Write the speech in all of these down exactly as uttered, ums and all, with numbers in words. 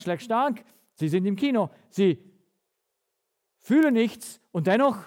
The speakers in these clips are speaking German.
schlägt stark, sie sind im Kino, sie fühlen nichts und dennoch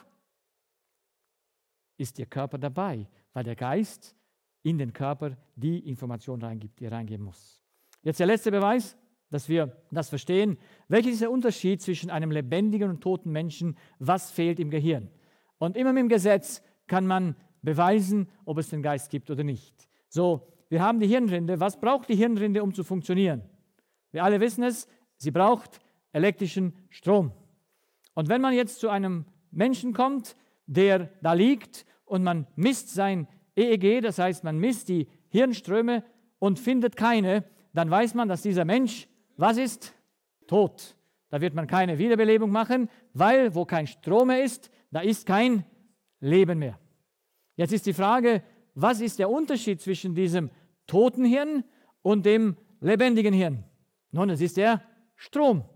ist ihr Körper dabei, weil der Geist in den Körper die Information reingibt, die er reingeben muss. Jetzt der letzte Beweis, dass wir das verstehen. Welches ist der Unterschied zwischen einem lebendigen und toten Menschen? Was fehlt im Gehirn? Und immer mit dem Gesetz kann man beweisen, ob es den Geist gibt oder nicht. So, wir haben die Hirnrinde. Was braucht die Hirnrinde, um zu funktionieren? Wir alle wissen es, sie braucht elektrischen Strom. Und wenn man jetzt zu einem Menschen kommt, der da liegt und man misst sein E E G, das heißt, man misst die Hirnströme und findet keine, dann weiß man, dass dieser Mensch, was ist? Tot. Da wird man keine Wiederbelebung machen, weil wo kein Strom mehr ist, da ist kein Leben mehr. Jetzt ist die Frage, was ist der Unterschied zwischen diesem toten Hirn und dem lebendigen Hirn? Nun, es ist der Strom.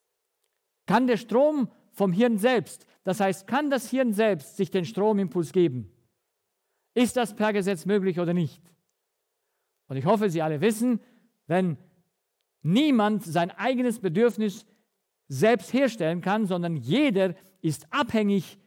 Kann der Strom vom Hirn selbst, das heißt, kann das Hirn selbst sich den Stromimpuls geben? Ist das per Gesetz möglich oder nicht? Und ich hoffe, Sie alle wissen, wenn niemand sein eigenes Bedürfnis selbst herstellen kann, sondern jeder ist abhängig,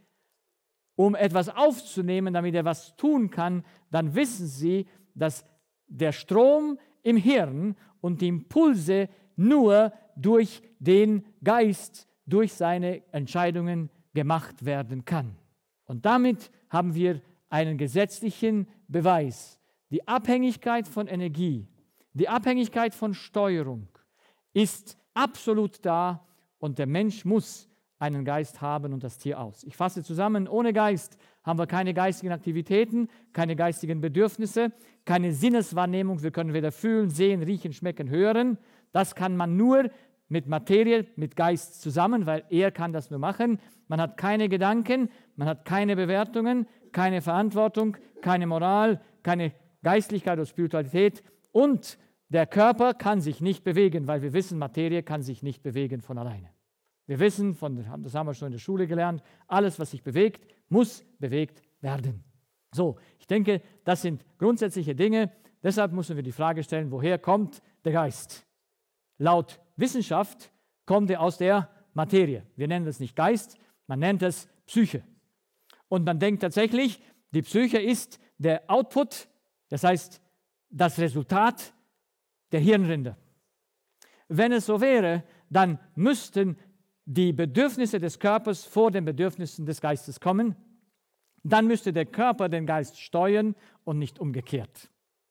um etwas aufzunehmen, damit er was tun kann, dann wissen Sie, dass der Strom im Hirn und die Impulse nur durch den Geist, durch seine Entscheidungen gemacht werden kann. Und damit haben wir einen gesetzlichen Beweis. Die Abhängigkeit von Energie, die Abhängigkeit von Steuerung ist absolut da und der Mensch muss einen Geist haben und das Tier aus. Ich fasse zusammen, ohne Geist haben wir keine geistigen Aktivitäten, keine geistigen Bedürfnisse, keine Sinneswahrnehmung. Wir können weder fühlen, sehen, riechen, schmecken, hören. Das kann man nur mit Materie, mit Geist zusammen, weil er kann das nur machen. Man hat keine Gedanken, man hat keine Bewertungen, keine Verantwortung, keine Moral, keine Geistlichkeit oder Spiritualität und der Körper kann sich nicht bewegen, weil wir wissen, Materie kann sich nicht bewegen von alleine. Wir wissen, von, das haben wir schon in der Schule gelernt, alles, was sich bewegt, muss bewegt werden. So, ich denke, das sind grundsätzliche Dinge. Deshalb müssen wir die Frage stellen, woher kommt der Geist? Laut Wissenschaft kommt er aus der Materie. Wir nennen es nicht Geist, man nennt es Psyche. Und man denkt tatsächlich, die Psyche ist der Output, das heißt das Resultat der Hirnrinde. Wenn es so wäre, dann müssten die Bedürfnisse des Körpers vor den Bedürfnissen des Geistes kommen. Dann müsste der Körper den Geist steuern und nicht umgekehrt.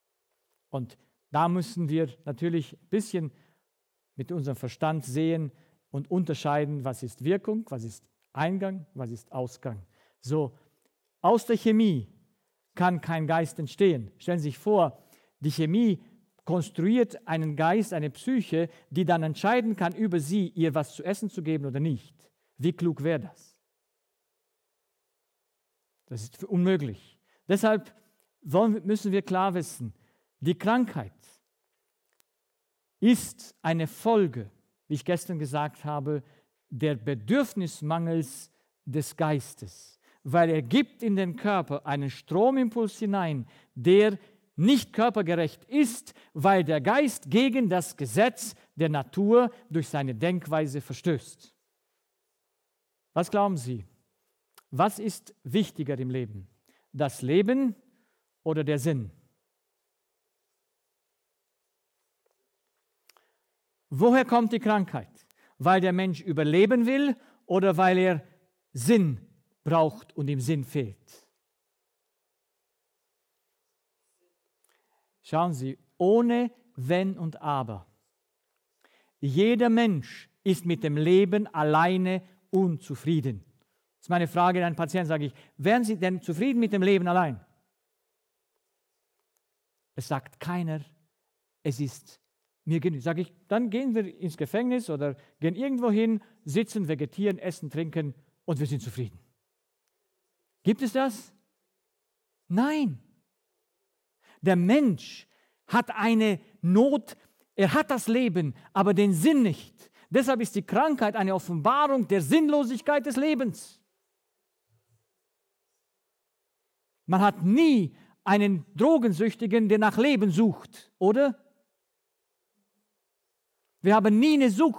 Und da müssen wir natürlich ein bisschen mit unserem Verstand sehen und unterscheiden, was ist Wirkung, was ist Eingang, was ist Ausgang. So, aus der Chemie kann kein Geist entstehen. Stellen Sie sich vor, die Chemie konstruiert einen Geist, eine Psyche, die dann entscheiden kann, über sie ihr was zu essen zu geben oder nicht. Wie klug wäre das? Das ist unmöglich. Deshalb wollen, müssen wir klar wissen, die Krankheit ist eine Folge, wie ich gestern gesagt habe, der Bedürfnismangels des Geistes, weil er gibt in den Körper einen Stromimpuls hinein, der nicht körpergerecht ist, weil der Geist gegen das Gesetz der Natur durch seine Denkweise verstößt. Was glauben Sie? Was ist wichtiger im Leben? Das Leben oder der Sinn? Woher kommt die Krankheit? Weil der Mensch überleben will oder weil er Sinn braucht und ihm Sinn fehlt? Schauen Sie, ohne Wenn und Aber. Jeder Mensch ist mit dem Leben alleine unzufrieden. Das ist meine Frage an einen Patienten, sage ich, wären Sie denn zufrieden mit dem Leben allein? Es sagt keiner, es ist mir genug. Sage ich, dann gehen wir ins Gefängnis oder gehen irgendwo hin, sitzen, vegetieren, essen, trinken und wir sind zufrieden. Gibt es das? Nein. Der Mensch hat eine Not, er hat das Leben, aber den Sinn nicht. Deshalb ist die Krankheit eine Offenbarung der Sinnlosigkeit des Lebens. Man hat nie einen Drogensüchtigen, der nach Leben sucht, oder? Wir haben nie eine